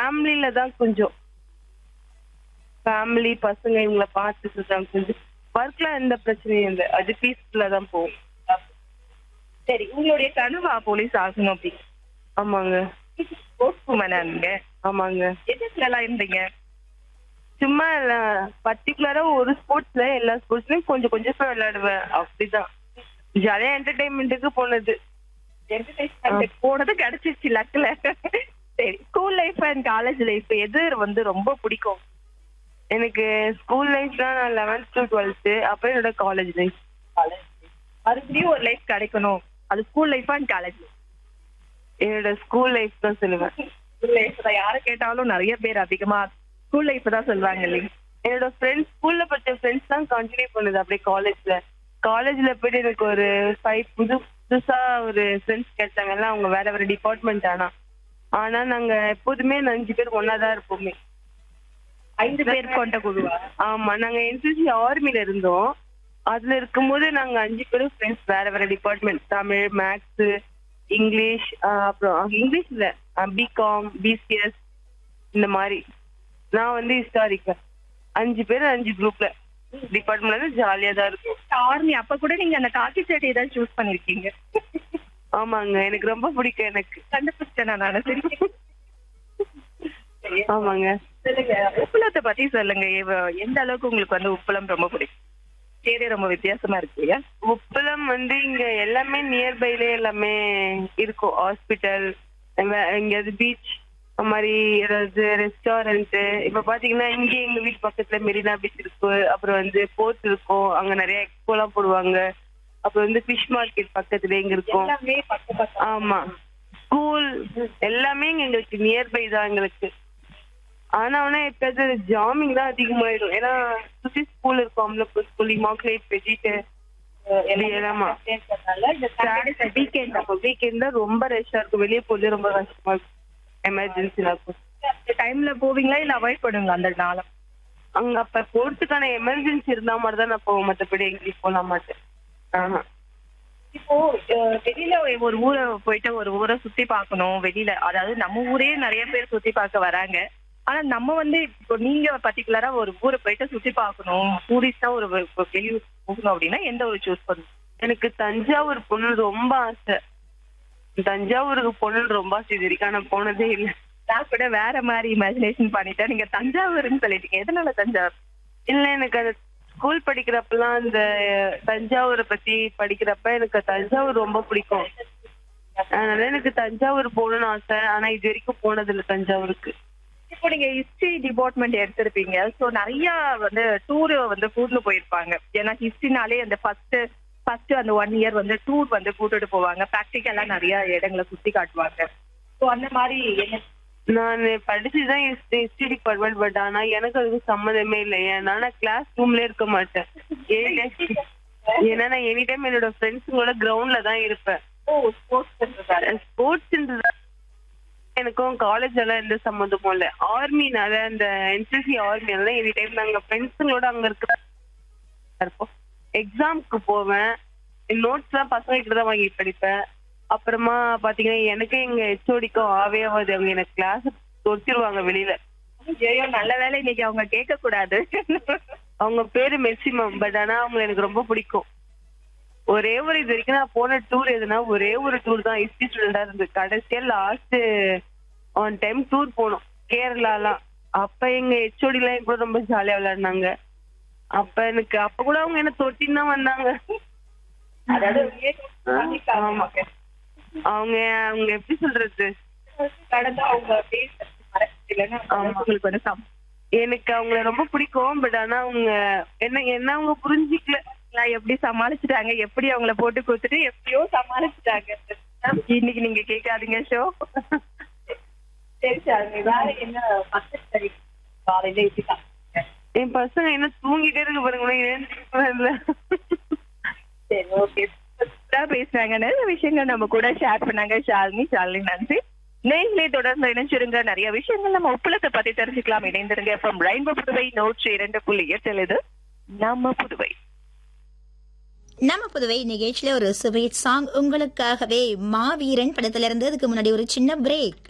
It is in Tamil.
ஃபேமிலில தான் கொஞ்சம் ஃபேமிலி பசங்க இவங்கள பார்த்துட்டு தான் கொஞ்சம் ஒர்க்ல எந்த பிரச்சனையும் இல்லை. அது பீஸ்ஃபுல்லா தான் போகும். சரி, உங்களுடைய கனவா போலீஸ் ஆகணும் அப்படின்னு? ஆமாங்க. ஸ்போர்ட்ஸ் உமனா நீங்க? ஆமாங்க. எதுல எல்லாம் இருந்தீங்க? சும்மா பர்டிகுலரா ஒரு ஸ்போர்ட்ஸ்ல எல்லா ஸ்போர்ட்ஸ்லயும் கொஞ்சம் கொஞ்சம் போய் விளையாடுவேன். அப்படிதான் ஜாலியா என்டர்டைன்மெண்ட்டுக்கு போனது. என்டர்டைன்மெண்ட் போனது கிடைச்சிருச்சு லக்ல. சரி, school life and college life எது வந்து ரொம்ப பிடிக்கும்? எனக்கு ஸ்கூல் லைஃப் தான். நான் 11th to 12th, அப்புறம் என்னோட காலேஜ் லைஃப். மறுபடியும் ஒரு லைஃப் கிடைக்கணும், அது school life and college life? என்னோட ஸ்கூல் லைஃப் தான் சொல்லுவேன். ஸ்கூல் லைஃப் தான். யாரை கேட்டாலும் நிறைய பேர் அதிகமா ஸ்கூல் லைஃப் தான் சொல்லுவாங்க இல்லைங்க? என்னோட ஃப்ரெண்ட்ஸ், ஸ்கூல்ல படிச்ச ஃப்ரெண்ட்ஸ் தான் கண்டினியூ பண்ணுது அப்படியே காலேஜ்ல போயிட்டு எனக்கு ஒரு 5 புதுசா ஒரு ஃப்ரெண்ட்ஸ் கிடைச்சாங்க. எல்லாம் அவங்க வேற வேற டிபார்ட்மெண்ட். ஆனா நாங்க எப்போதுமே 5 பேர் ஒன்னாதான் இருப்போமே. 5 பேர் கொண்ட குழுவா? ஆமா, நாங்க என்சிசி ஆர்மில இருந்தோம். அதுல இருக்கும்போது நாங்க 5 பேரும் ஃப்ரெண்ட்ஸ், வேற வேற டிபார்ட்மெண்ட். தமிழ், மேத்ஸ், இங்கிலீஷ், அப்புறம் இங்கிலீஷ்ல பிகாம், பிசிஎஸ், இந்த மாதிரி. நான் வந்து ஹிஸ்டாரிக்கல். 5 பேர் 5 குரூப்ல டிபார்ட்மெண்ட்ல ஜாலியா தான் இருக்கும். ஆர்மி அப்ப கூட நீங்க அந்த காக்கி சட்டை தான் சூஸ் பண்ணிருக்கீங்க? ஆமாங்க, எனக்கு ரொம்ப பிடிக்கும். எனக்கு கண்டுபிடிச்சேன் நான். சரி, ஆமாங்க. சொல்லுங்க, உப்புளத்தை பத்தி சொல்லுங்க. எந்த அளவுக்கு உங்களுக்கு வந்து உப்புளம் ரொம்ப பிடிக்கும்? பேரே ரொம்ப வித்தியாசமா இருக்கு இல்லையா? உப்பளம் வந்து இங்க எல்லாமே நியர்பைலே எல்லாமே இருக்கும். ஹாஸ்பிட்டல், எங்கேயாவது பீச், அந்த மாதிரி ஏதாவது ரெஸ்டாரண்ட். இப்ப பாத்தீங்கன்னா இங்கே எங்க வீட்டு பக்கத்துல மெரினா பீச் இருக்கு. அப்புறம் வந்து போர்ட் இருக்கும், அங்க நிறைய எக்ஸ்போ எல்லாம் போடுவாங்க. அப்புறம் வந்து ஃபிஷ் மார்க்கெட் பக்கத்துல எங்க இருக்கும். எல்லாமே பக்கம். ஆமா, ஸ்கூல் எல்லாமே இங்க எங்களுக்கு நியர்பை தான் எங்களுக்கு. ஆனா எப்பயாவது ஜாமிங் தான் அதிகமாயிடும். ஏன்னா சுத்தி ஸ்கூல் இருக்கும். அம்பலப்பூர் ஸ்கூல், இமாக்குலேட், வெஜிட்டு, வீக்கெண்ட் தான் ரொம்ப ரஷ்ஷா இருக்கும். வெளியே போறது ரொம்ப கஷ்டமா இருக்கும். எமர்ஜென்சி இருக்கும். டைம்ல போவீங்களா இல்ல அவாய்ட் பண்ணுங்களா அந்த நாளும்? அங்க அப்ப போறதுக்கான எமர்ஜென்சி இருந்தா மாதிரி தான் நான் போவேன். மற்றபடி எங்கேயும் போக மாட்டேன். இப்போ வெளியில ஒரு ஊரை போயிட்டு ஒரு ஊரை சுத்தி பார்க்கணும் வெளியில, அதாவது நம்ம ஊரே நிறைய பேர் சுத்தி பார்க்க வராங்க. ஆனா நம்ம வந்து இப்போ நீங்க பர்டிகுலரா ஒரு ஊரை போயிட்டு சுத்தி பார்க்கணும், டூரிஸ்டா ஒரு வெளியூர் போகணும் அப்படின்னா எந்த ஒரு சூஸ் பண்ணும்? எனக்கு தஞ்சாவூர் போகணும்னு ரொம்ப ஆசை. தஞ்சாவூருக்கு போகணும்னு ரொம்ப ஆசை. இது வரைக்கும் நான் போனதே இல்லை. நான் கூட வேற மாதிரி இமேஜினேஷன் பண்ணிட்டேன். நீங்க தஞ்சாவூர்னு சொல்லிட்டீங்க. எதனால தஞ்சாவூர்? இல்ல, எனக்கு அந்த ஸ்கூல் படிக்கிறப்பெல்லாம் அந்த தஞ்சாவூரை பத்தி படிக்கிறப்ப எனக்கு தஞ்சாவூர் ரொம்ப பிடிக்கும். அதனால எனக்கு தஞ்சாவூர் போகணும்னு ஆசை. ஆனா இது வரைக்கும் போனது இல்லை தஞ்சாவூருக்கு. இப்போ நீங்க ஹிஸ்டரி டிபார்ட்மெண்ட் எடுத்திருப்பீங்க. ஸோ நிறைய வந்து டூர் வந்து கூட்டு போயிருப்பாங்க. ஏன்னா ஹிஸ்டரினாலே அந்த ஃபர்ஸ்ட் அந்த 1 இயர் வந்து டூர் வந்து கூட்டிட்டு போவாங்க. ப்ராக்டிக்கலா நிறைய இடங்களை சுத்தி காட்டுவாங்க. ஸோ அந்த மாதிரி நான் படிச்சுதான் ஹிஸ்டரி டிபார்ட்மெண்ட். பட் ஆனா எனக்கு அதுக்கு சம்மந்தமே இல்லை. ஏன்னா நான் கிளாஸ் ரூம்ல இருக்க மாட்டேன். ஏன்னா நான் எனி டைம் என்னோட ஃப்ரெண்ட்ஸுங்களோட கிரவுண்ட்ல தான் இருப்பேன். ஸ்போர்ட்ஸ் எனக்கும் காலேஜ் எல்லாம் எந்த சம்மந்தமும் இல்லை. ஆர்மினால, அந்த என்சிசி ஆர்மினால எனி டைம் நாங்க ஃப்ரெண்ட்ஸுங்களோட அங்க இருப்போம். எக்ஸாம்க்கு போவேன். நோட்ஸ் எல்லாம் பசங்க கிட்ட தான் வாங்கி படிப்பேன். அப்புறமா பாத்தீங்கன்னா எனக்கு எங்க ஹெச்ஓடிக்கும் ஆவே ஆகாது. அவங்க எனக்கு கிளாஸ் தொடுத்திருவாங்க வெளியில. ஐயோ, நல்ல வேலை இன்னைக்கு அவங்க கேட்க கூடாது. அவங்க பேரு மெக்சிமம். பட் ஆனா அவங்க எனக்கு ரொம்ப பிடிக்கும். ஒரே ஒரு இது வரைக்கும் நான் போன டூர் எதுனா ஒரே ஒரு டூர் தான் ஹிஸ்டரி ஸ்டூடெண்டா இருந்து. கடைசியா லாஸ்ட் ஒன் டைம் டூர் போனோம் கேரளாலாம். அப்ப எங்க ஹெச்ஓடி எல்லாம் கூட ரொம்ப ஜாலியா விளையாடினாங்க. அப்ப கூட அவங்க என்ன தொட்டின்னு தான் வந்தாங்க. ஆமா, அவங்க எப்படி சொல்றது, எனக்கு அவங்கள ரொம்ப பிடிக்கும். பட் ஆனா அவங்க என்ன அவங்க புரிஞ்சிக்கல. எப்படி சமாளிச்சுட்டாங்க, எப்படி அவங்கள போட்டு கொடுத்துட்டு எப்படியோ சமாளிச்சுட்டாங்க. இன்னைக்கு நீங்க கேட்காதீங்க ஷோ. சரி சார், வேற என்ன காலையில என் பசங்க என்ன தூங்கிட்டே இருக்கு பாருங்க. சரி, ஓகே. பேசுறாங்க, நிறைய விஷயங்கள் நம்ம கூட ஷேர் பண்ணாங்க ஷாலினி. நன்றி. நேர்களை தொடர்ந்து இணைஞ்சிருங்க. நிறைய விஷயங்கள் நம்ம உப்புளத்தை பத்தி தெரிஞ்சுக்கலாம். இணைந்திருங்க. From rainbow Puduvai 102.8. இது நம்ம புதுவை. நம்ம புதுவை நிகழ்ச்சியில ஒரு ஸ்வீட் சாங் உங்களுக்காகவே. மாவீரன் படத்துல இருந்து. அதுக்கு முன்னாடி ஒரு சின்ன பிரேக்.